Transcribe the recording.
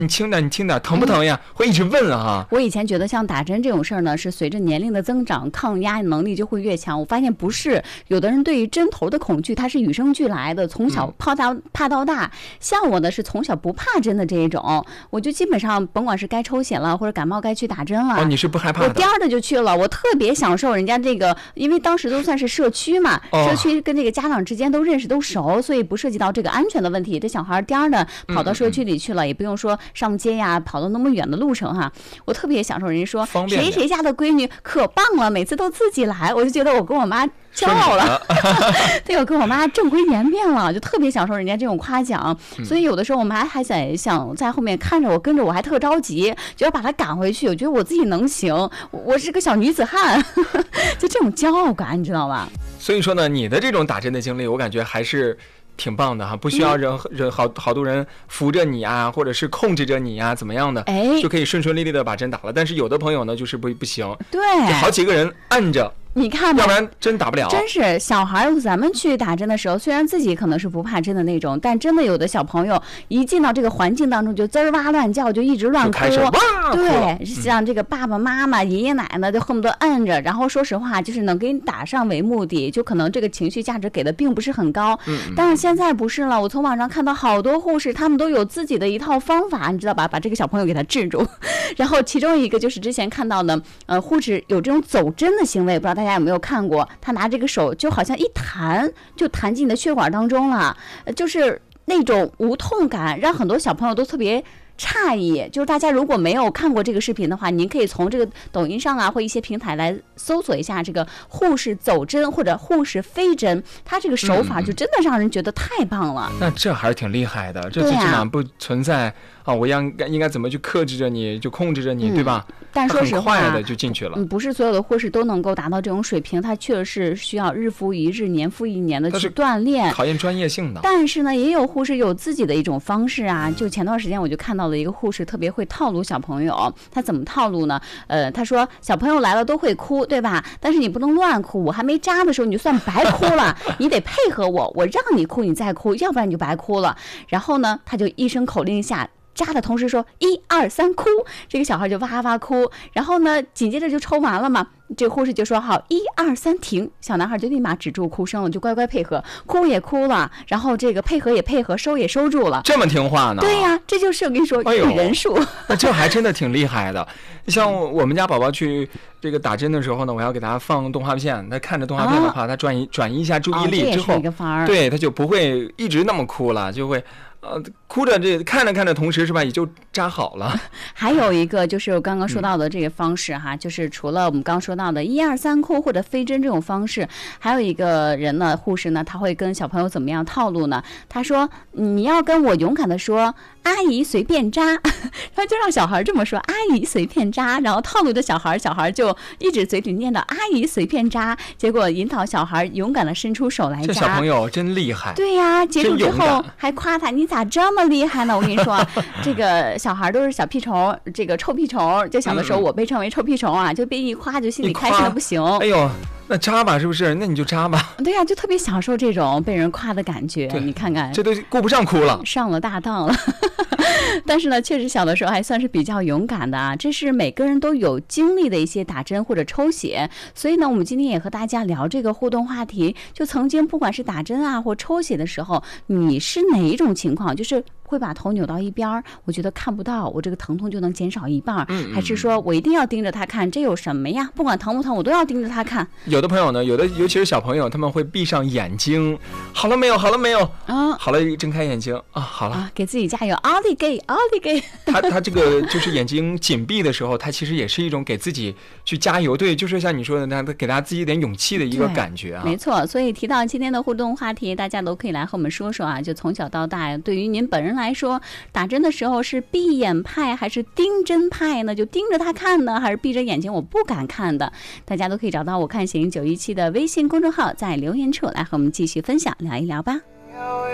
你轻点，你轻点，疼不疼呀？会一直问啊。 我以前觉得像打针这种事儿呢，是随着年龄的增长，抗压能力就会越强。我发现不是，有的人对于针头的恐惧，他是与生俱来的，从小怕到大。像我呢，是从小不怕针的这一种，我就基本上甭管是该抽血了或者感冒该去打针了， 你是不害怕的？ 我颠儿的就去了，我特别享受人家这个，因为当时都算是社区嘛，社区跟这个家长之间都认识都熟，所以不涉及到这个安全的问题。这小孩颠儿的跑到社区里去了，也不用说上街呀，跑到那么远的路程哈，我特别享受。人家说谁谁家的闺女可棒了，每次都自己来，我就觉得我跟我妈骄傲了，对，我跟我妈正规颜面了，就特别享受人家这种夸奖。所以有的时候我妈还想在后面看着我，跟着我还特着急，就要把她赶回去。我觉得我自己能行，我是个小女子汉，就这种骄傲感，你知道吧？ 所以说呢，你的这种打针的经历，我感觉还是挺棒的哈，不需要好多人扶着你啊，或者是控制着你啊，怎么样的，就可以顺顺利利的把针打了。但是有的朋友呢，就是不行， 对， 就好几个人按着。 你看吧， 要不然针打不了。 真是小孩，咱们去打针的时候，虽然自己可能是不怕针的那种，但真的有的小朋友一进到这个环境当中就滋儿哇乱叫，就一直乱哭。对，像这个爸爸妈妈、爷爷奶奶就恨不得按着，然后说实话，就是能给你打上为目的，就可能这个情绪价值给的并不是很高。但是现在不是了，我从网上看到好多护士，他们都有自己的一套方法，你知道吧？把这个小朋友给他治住。然后其中一个就是之前看到的，护士有这种走针的行为，不知道大家有没有看过？他拿这个手就好像一弹，就弹进你的血管当中了，就是那种无痛感，让很多小朋友都特别诧异。就是大家如果没有看过这个视频的话，您可以从这个抖音上啊或一些平台来搜索一下这个护士走针或者护士飞针，他这个手法就真的让人觉得太棒了。 那这还是挺厉害的，这最起码不存在我应该怎么去克制着你，就控制着你，对吧？ 但说实话， 很快的就进去了。 不是所有的护士都能够达到这种水平，他确实是需要日复一日、年复一年的去锻炼， 考验专业性的。 但是呢，也有护士有自己的一种方式啊。就前段时间我就看到了一个护士特别会套路小朋友，他怎么套路呢？他说小朋友来了都会哭，对吧？但是你不能乱哭，我还没扎的时候你就算白哭了，你得配合我，我让你哭你再哭，要不然你就白哭了。然后呢，他就一声口令下。扎的同时说1、2、3哭，这个小孩就哇哇哭，然后呢紧接着就抽完了嘛，这个护士就说好1、2、3停，小男孩就立马止住哭声了，就乖乖配合，哭也哭了，然后这个配合也配合，收也收住了， 这么听话呢？ 对呀，这就是我跟你说育人术。 那这还真的挺厉害的。像我们家宝宝去这个打针的时候呢，我要给他放动画片，他看着动画片的话，他转移一下注意力之后，对，他就不会一直那么哭了，就会。哭着这看着同时是吧，也就扎好了。 还有一个就是我刚刚说到的这个方式哈，就是除了我们刚刚说到的1、2、3哭或者飞针这种方式，还有一个人呢，护士呢，他会跟小朋友怎么样套路呢？他说你要跟我勇敢的说阿姨随便扎，他就让小孩这么说阿姨随便扎，然后套路着小孩就一直嘴里念叨阿姨随便扎，结果引导小孩勇敢的伸出手来扎。 这小朋友真厉害。 对呀，结束之后还夸他你咋这么厉害呢？我跟你说，这个小孩都是小屁虫，这个臭屁虫，就小的时候我被称为臭屁虫啊，就被一夸就心里开心的不行。 哎呦，那扎吧，是不是？那你就扎吧。 对呀，就特别享受这种被人夸的感觉。你看看， 这都顾不上哭了， 上了大当了。但是呢，确实小的时候还算是比较勇敢的啊。这是每个人都有经历的一些打针或者抽血，所以呢，我们今天也和大家聊这个互动话题。就曾经不管是打针啊或抽血的时候，你是哪一种情况？就是会把头扭到一边，我觉得看不到，我这个疼痛就能减少一半，还是说我一定要盯着他看？这有什么呀？不管疼不疼，我都要盯着他看。 有的朋友呢，尤其是小朋友，他们会闭上眼睛，好了没有？好了没有？啊，好了，睁开眼睛啊，好了， 给自己加油，奥利给，奥利给。 他这个就是眼睛紧闭的时候，他其实也是一种给自己去加油，对，就是像你说的，他给他自己一点勇气的一个感觉啊。 没错，所以提到今天的互动话题，大家都可以来和我们说说啊，就从小到大，对于您本人来说，打针的时候是闭眼派还是盯针派呢？就盯着他看呢，还是闭着眼睛我不敢看的？大家都可以找到我看行917的微信公众号，在留言处来和我们继续分享聊一聊吧。